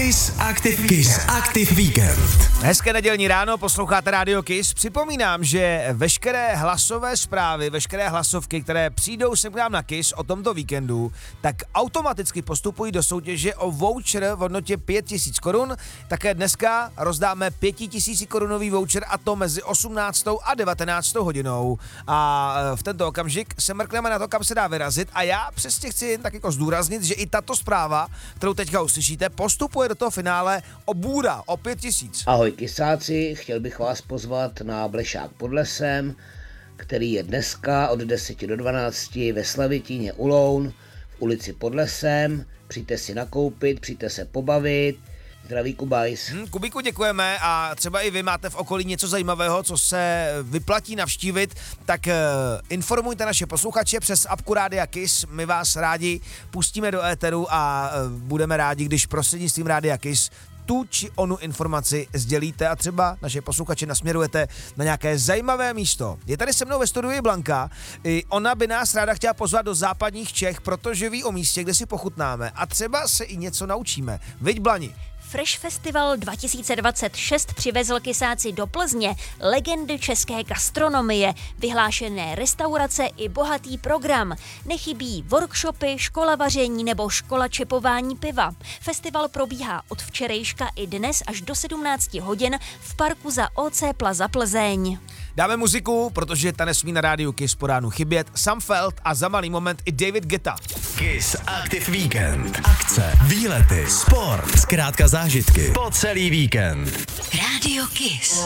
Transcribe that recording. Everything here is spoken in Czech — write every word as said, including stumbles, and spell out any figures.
Kiss Active, Kiss Active Weekend. Hezké nedělní ráno, posloucháte Radio Kiss. Připomínám, že veškeré hlasové zprávy, veškeré hlasovky, které přijdou sem k nám na Kiss o tomto víkendu, tak automaticky postupují do soutěže o voucher v hodnotě pět tisíc korun. Také dneska rozdáme pětitisíc korunový voucher, a to mezi osmnáctou a devatenáctou hodinou. A v tento okamžik se mrkneme na to, kam se dá vyrazit, a já přesně chci jen tak jako zdůraznit, že i tato zpráva, kterou teďka uslyšíte, postupuje do toho finále o bůra, o pět tisíc. Ahoj kysáci, chtěl bych vás pozvat na Blešák pod lesem, který je dneska od deseti do dvanácti ve Slavitíně u Loun v ulici pod lesem. Přijďte si nakoupit, přijďte se pobavit. Zdraví Kubajs. Hmm, Kubíku, děkujeme, a třeba i vy máte v okolí něco zajímavého, co se vyplatí navštívit, tak uh, informujte naše posluchače přes apku Rádia Kiss. My vás rádi pustíme do éteru a uh, budeme rádi, když prostřednictvím Rádia Kiss tu či onu informaci sdělíte a třeba naše posluchače nasměrujete na nějaké zajímavé místo. Je tady se mnou ve studiu Blanka. I ona by nás ráda chtěla pozvat do západních Čech, protože ví o místě, kde si pochutnáme a třeba se i něco naučíme. Viď, Blani? Fresh Festival dva tisíce dvacet šest přivezl kysáci do Plzně legendy české gastronomie, vyhlášené restaurace i bohatý program. Nechybí workshopy, škola vaření nebo škola čepování piva. Festival probíhá od včerejška i dnes až do sedmnácti hodin v parku za O C Plaza Plzeň. Dáme muziku, protože ta nesmí na rádiu Kiss po ránu chybět. Sam Feld a za malý moment i David Guetta. Kiss Active Weekend. Akce, výlety, sport, zkrátka zážitky po celý víkend. Radio Kiss.